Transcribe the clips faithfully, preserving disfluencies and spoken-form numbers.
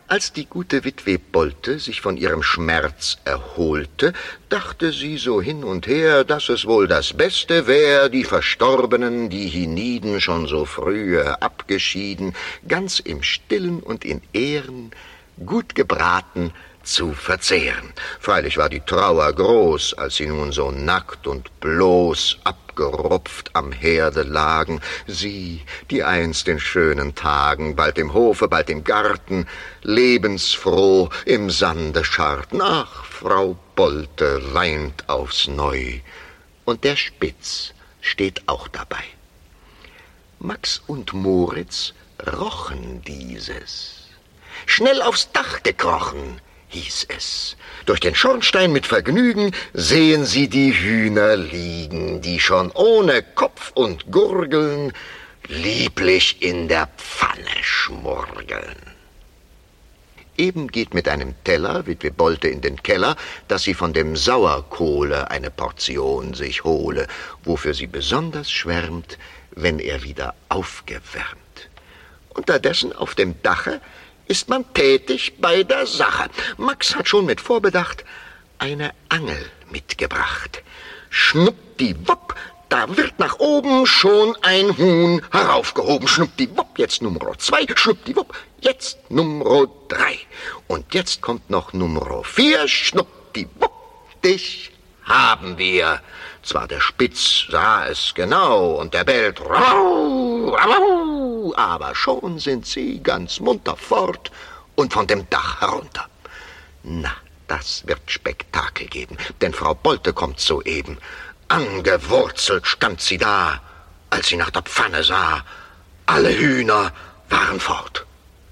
Als die gute Witwe Bolte sich von ihrem Schmerz erholte, dachte sie so hin und her, dass es wohl das Beste wär, die Verstorbenen, die hienieden schon so frühe abgeschieden, ganz im Stillen und in Ehren, gut gebraten, zu verzehren. Freilich war die Trauer groß, als sie nun so nackt und bloß abgerupft am Herde lagen, sie, die einst in schönen Tagen, bald im Hofe, bald im Garten, lebensfroh im Sande scharrten. Ach, Frau Bolte weint aufs Neu, und der Spitz steht auch dabei. Max und Moritz rochen dieses. Schnell aufs Dach gekrochen, hieß es. Durch den Schornstein mit Vergnügen sehen sie die Hühner liegen, die schon ohne Kopf und Gurgeln lieblich in der Pfanne schmurgeln. Eben geht mit einem Teller Witwe Bolte in den Keller, dass sie von dem Sauerkohle eine Portion sich hole, wofür sie besonders schwärmt, wenn er wieder aufgewärmt. Unterdessen auf dem Dache ist man tätig bei der Sache. Max hat schon mit Vorbedacht eine Angel mitgebracht. Schnuppdiwupp, da wird nach oben schon ein Huhn heraufgehoben. Schnuppdiwupp, jetzt Nummer zwei, schnuppdiwupp, jetzt Nummer drei. Und jetzt kommt noch Nummer vier, schnuppdiwupp, dich haben wir. Zwar der Spitz sah es genau und der bellt rau, rau, aber schon sind sie ganz munter fort und von dem Dach herunter. Na, das wird Spektakel geben, denn Frau Bolte kommt soeben. Angewurzelt stand sie da, als sie nach der Pfanne sah. Alle Hühner waren fort.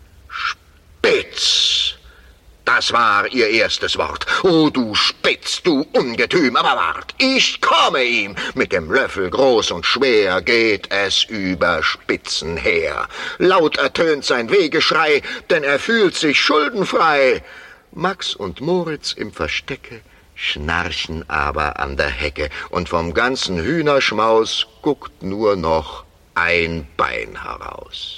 Spitz! Das war ihr erstes Wort. Oh, du Spitz, du Ungetüm, aber wart, ich komme ihm. Mit dem Löffel groß und schwer geht es über Spitzen her. Laut ertönt sein Wehgeschrei, denn er fühlt sich schuldenfrei. Max und Moritz im Verstecke schnarchen aber an der Hecke, und vom ganzen Hühnerschmaus guckt nur noch ein Bein heraus.